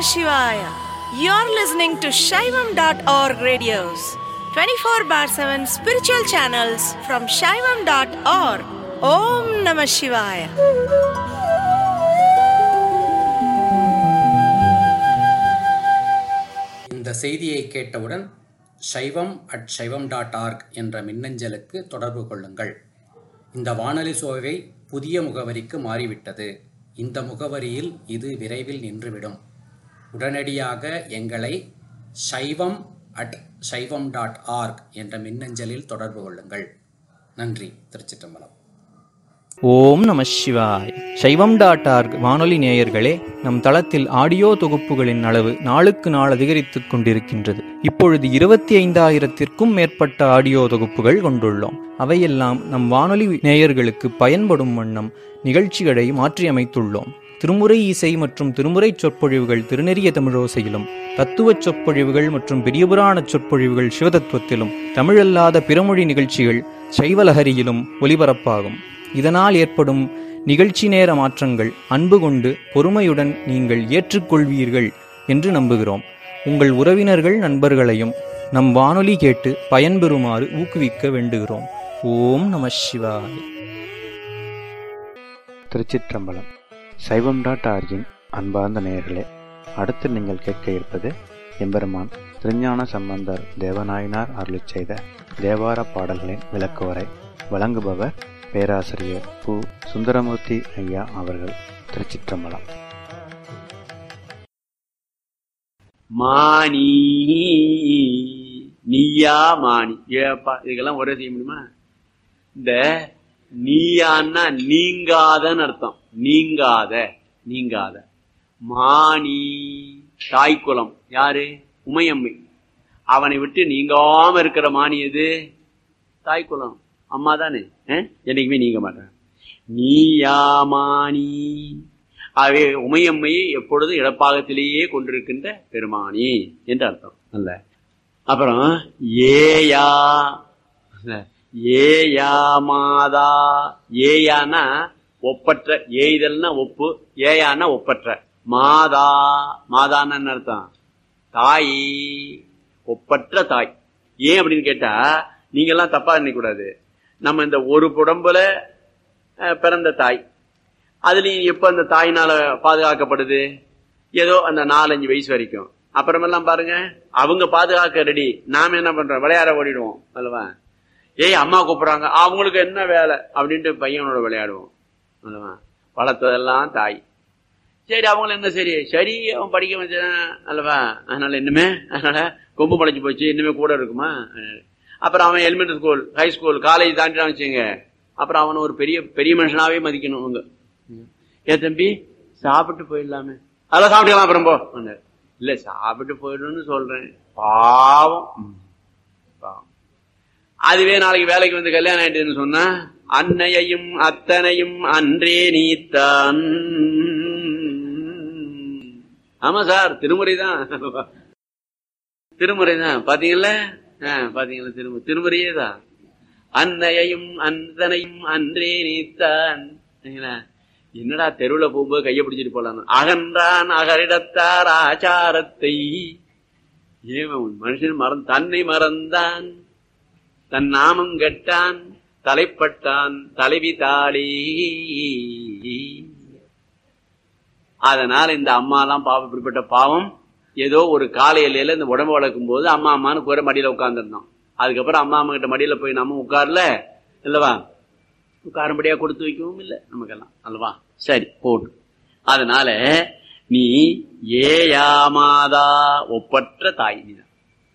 Shivaya. You're listening to Shaivam.org radios, 24/7 spiritual channels from Shaivam.org. Om Namah Shivaya. இந்த செய்தியை கேட்டவுடன் shaivam@shaivam.org என்ற மின்னஞ்சலுக்கு தொடர்பு கொள்ளுங்கள். இந்த வானொலி சோவை புதிய முகவரிக்கு மாறிவிட்டது. இந்த முகவரியில் இது விரைவில் நின்றுவிடும். உடனடியாக எங்களை shaivam@shaivam.org என்ற மின்னஞ்சலில் தொடர்பு கொள்ளுங்கள். நன்றி. திருச்சிற்றம்பலம். ஓம் நம சிவாய். சைவம்.org வானொலி நேயர்களே, நம் தளத்தில் ஆடியோ தொகுப்புகளின் அளவு நாளுக்கு நாள் அதிகரித்துக் கொண்டிருக்கின்றது. இப்பொழுது 25,000-க்கும் மேற்பட்ட ஆடியோ தொகுப்புகள் கொண்டுள்ளோம். அவையெல்லாம் நம் வானொலி நேயர்களுக்கு பயன்படும் வண்ணம் நிகழ்ச்சிகளை மாற்றியமைத்துள்ளோம். திருமுறை இசை மற்றும் திருமுறை சொற்பொழிவுகள் திருநெறிய தமிழோசையிலும், தத்துவச் சொற்பொழிவுகள் மற்றும் பெரியபுராண சொற்பொழிவுகள் சிவதத்துவத்திலும், தமிழல்லாத பிறமொழி நிகழ்ச்சிகள் சைவலஹரியிலும் ஒலிபரப்பாகும். இதனால் ஏற்படும் நிகழ்ச்சி நேர மாற்றங்கள் அன்பு கொண்டு பொறுமையுடன் நீங்கள் ஏற்றுக்கொள்வீர்கள் என்று நம்புகிறோம். உங்கள் உறவினர்கள் நண்பர்களையும் நம் வானொலி கேட்டு பயன்பெறுமாறு ஊக்குவிக்க வேண்டுகிறோம். ஓம் நம சிவாய். திருச்சிற்றம்பலம். சைவம்.org-இன் அன்பார்ந்த நேயர்களே, அடுத்து நீங்கள் கேட்க இருப்பது எம்பெருமான் திருஞான சம்பந்தர் தேவநாயனார் அருளிச் செய்த தேவார பாடல்களின் விளக்குவரை. வழங்குபவர் பேராசிரியர் பு. சுந்தரமூர்த்தி ஐயா அவர்கள். திருச்சிற்றம்பலம். மானி நீயா மானி. ஏப்பா இதுக்கெல்லாம் ஒரே செய்ய முடியுமா? இந்த நீயான்னா நீங்காதன்னு அர்த்தம். நீங்காத நீங்காத. மானி தாய்க்குலம் யாரு? உமையம்மை. அவனை விட்டு நீங்காம இருக்கிற மானி எது? தாய்க்குலம் அம்மா தானே. என்னைக்குமே நீங்க மாட்டேன். நீயாமானி. ஆகவே உமையம்மையை எப்பொழுதும் இடப்பாகத்திலேயே கொண்டிருக்கின்ற பெருமானி என்று அர்த்தம் அல்ல. அப்புறம் ஏயா ஏயா மாதா. ஏயானா ஒப்பற்ற. ஏய்தல்னா ஒப்பு, ஏயானா ஒப்பற்ற. மாதா மாதான்னு அர்த்தம் தாய், ஒப்பற்ற தாய். ஏன் அப்படின்னு கேட்டா, நீங்க எல்லாம் தப்பா நினைக்கூடாது. நம்ம இந்த ஒரு உடம்புல பிறந்த தாய், அதுலயும் எப்ப அந்த தாயினால பாதுகாக்கப்படுது? ஏதோ அந்த 4-5 வயசு வரைக்கும். அப்புறமெல்லாம் பாருங்க, அவங்க பாதுகாக்க ரெடி, நாம என்ன பண்றோம்? விளையாட ஓடிடுவோம் அல்லவா? ஏய் அம்மா கூப்பிடுறாங்க, அவங்களுக்கு என்ன வேலை அப்படின்ட்டு பையனோட விளையாடுவோம் அல்லவா? வளர்த்ததெல்லாம் தாய். சரி அவங்கள என்ன சரி சரி அவன் படிக்க வச்சான் அல்லவா? அதனால இன்னுமே அதனால கொம்பு முளைச்சு போச்சு, இன்னுமே கூட இருக்குமா? அப்புறம் அவன் elementary school, high school, college தாண்டிட்டான் வச்சுங்க. அப்புறம் அவனை ஒரு பெரிய பெரிய மனுஷனாவே மதிக்கணும் அவங்க. ஏ தம்பி சாப்பிட்டு போயிடலாமே. அதெல்லாம் சாப்பிட்டுக்கலாம் அப்புறம் போ. இல்ல சாப்பிட்டு போயிடணும்னு சொல்றேன். பாவம் பாவம். அதுவே நாளைக்கு வேலைக்கு வந்து கல்யாணம் ஆயிட்டுன்னு சொன்னா, அன்னையையும் அத்தனையும் அன்றே நீத்தான். ஆமா சார், திருமுறை தான் திருமுறை தான். பாத்தீங்களா பாத்தீங்களா? திருமுறையே தான். அன்னையையும் அந்தனையும் அன்றே நீத்தான். என்னடா தெருவுல போகும்போது கைய பிடிச்சிட்டு போலாம். அகன்றான் அகரிடத்தார் ஆச்சாரத்தை. ஏன் மனுஷன் தன்னை மறந்தான், தன் நாமம் கெட்டான், தலைப்பட்டான் தலைவி தாளி. அதனால இந்த அம்மா எல்லாம் பாவம், இப்படிப்பட்ட பாவம். ஏதோ ஒரு காலை எல்லையில இந்த உடம்பு வளர்க்கும் போது அம்மா அம்மான்னு கூற மடியில உட்கார்ந்துருந்தோம். அதுக்கப்புறம் அம்மா அம்மா கிட்ட மடியில போய் நம்ம உட்கார்ல இல்லவா? உட்காரும்படியா கொடுத்து வைக்கவும் இல்லை நமக்கெல்லாம் அல்லவா? சரி போட்டு. அதனால நீ ஏயாமாதா ஒப்பற்ற தாய். நீதான்